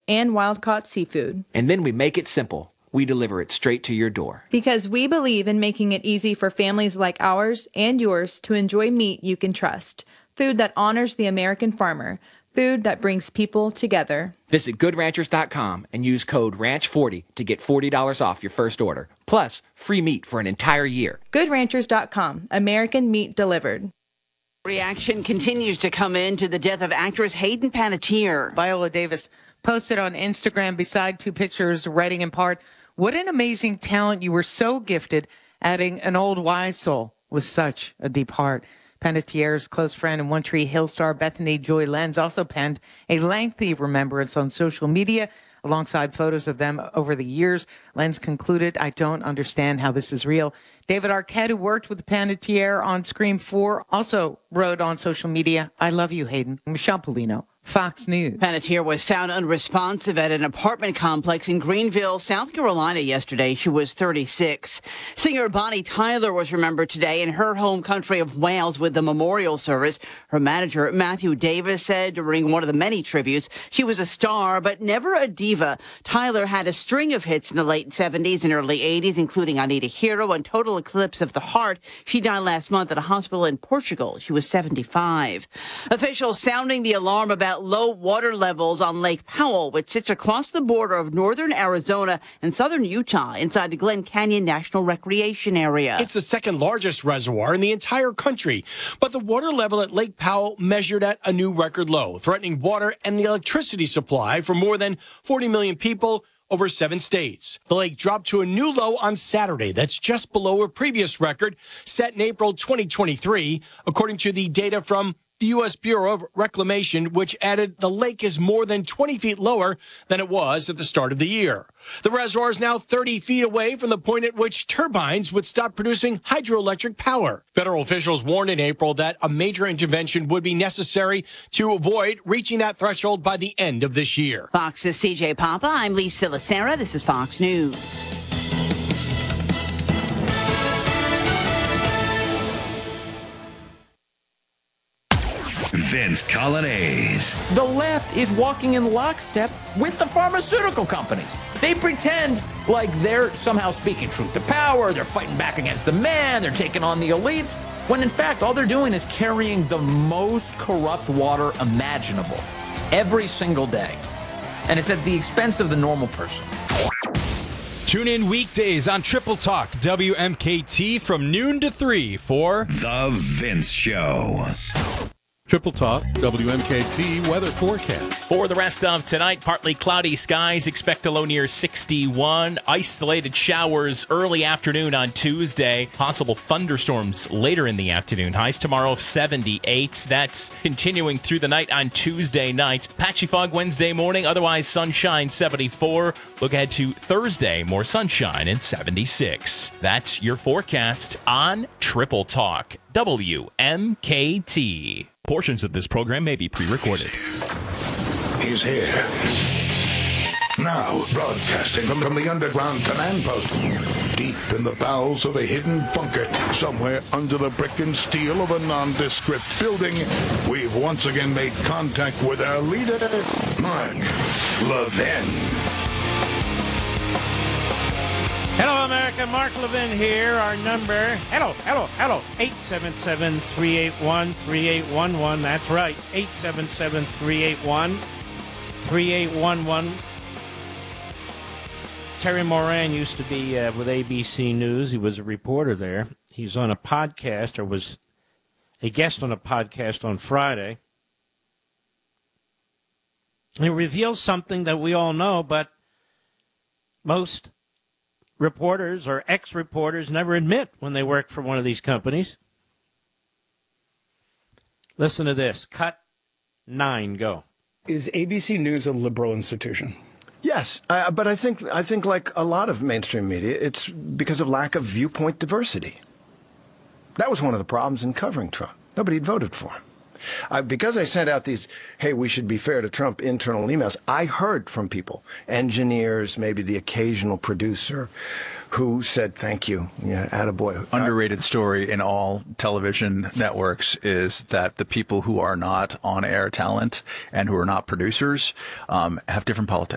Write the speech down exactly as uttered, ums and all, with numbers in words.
and wild-caught seafood. And then we make it simple. We deliver it straight to your door. Because we believe in making it easy for families like ours and yours to enjoy meat you can trust. Food that honors the American farmer. Food that brings people together. Visit good ranchers dot com and use code ranch forty to get forty dollars off your first order. Plus, free meat for an entire year. good ranchers dot com. American meat delivered. Reaction continues to come in to the death of actress Hayden Panettiere. Viola Davis posted on Instagram beside two pictures, writing in part, "What an amazing talent. You were so gifted, adding an old wise soul with such a deep heart." Panettiere's close friend and One Tree Hill star Bethany Joy Lenz also penned a lengthy remembrance on social media alongside photos of them over the years. Lenz concluded, "I don't understand how this is real." David Arquette, who worked with Panettiere on Scream four, also wrote on social media, "I love you, Hayden." Michelle Polino, Fox News. Panettiere was found unresponsive at an apartment complex in Greenville, South Carolina yesterday. She was thirty-six. Singer Bonnie Tyler was remembered today in her home country of Wales with the memorial service. Her manager, Matthew Davis, said during one of the many tributes, she was a star, but never a diva. Tyler had a string of hits in the late seventies and early eighties, including I Need a Hero and Total Eclipse of the Heart. She died last month at a hospital in Portugal. She was seventy-five. Officials sounding the alarm about low water levels on Lake Powell, which sits across the border of northern Arizona and southern Utah inside the Glen Canyon National Recreation Area. It's the second largest reservoir in the entire country, but the water level at Lake Powell measured at a new record low, threatening water and the electricity supply for more than forty million people over seven states. The lake dropped to a new low on Saturday. That's just below a previous record set in April twenty twenty-three, according to the data from the U S Bureau of Reclamation, which added the lake is more than twenty feet lower than it was at the start of the year. The reservoir is now thirty feet away from the point at which turbines would stop producing hydroelectric power. Federal officials warned in April that a major intervention would be necessary to avoid reaching that threshold by the end of this year. Fox's C J Papa, I'm Lisa Lacera. This is Fox News. Vince Coglianese. The left is walking in lockstep with the pharmaceutical companies. They pretend like they're somehow speaking truth to power, they're fighting back against the man, they're taking on the elites, when in fact all they're doing is carrying the most corrupt water imaginable every single day. And it's at the expense of the normal person. Tune in weekdays on Triple Talk W M K T from noon to three for The Vince Show. Triple Talk W M K T weather forecast. For the rest of tonight, partly cloudy skies. Expect a low near sixty-one. Isolated showers early afternoon on Tuesday. Possible thunderstorms later in the afternoon. Highs tomorrow of seventy-eight. That's continuing through the night on Tuesday night. Patchy fog Wednesday morning. Otherwise sunshine, seventy-four. Look ahead to Thursday. More sunshine and seventy-six. That's your forecast on Triple Talk W M K T. Portions of this program may be pre-recorded. He's here. Now, broadcasting from, from the underground command post, deep in the bowels of a hidden bunker, somewhere under the brick and steel of a nondescript building, we've once again made contact with our leader, Mark Levin. Hello, America. Mark Levin here. Our number, hello, hello, hello, eight seven seven, three eight one, three eight one one. That's right, eight seven seven, three eight one, three eight one one. Terry Moran used to be uh, with A B C News. He was a reporter there. He's on a podcast, or was a guest on a podcast on Friday. He reveals something that we all know, but most reporters or ex-reporters never admit when they work for one of these companies. Listen to this. Cut nine. Go. Is A B C News a liberal institution? Yes, uh, but I think I think like a lot of mainstream media, it's because of lack of viewpoint diversity. That was one of the problems in covering Trump. Nobody had voted for him. Uh, because I sent out these, hey, we should be fair to Trump internal emails, I heard from people, engineers, maybe the occasional producer, who said thank you. Yeah, attaboy. Underrated story in all television networks is that the people who are not on-air talent and who are not producers um, have different politics.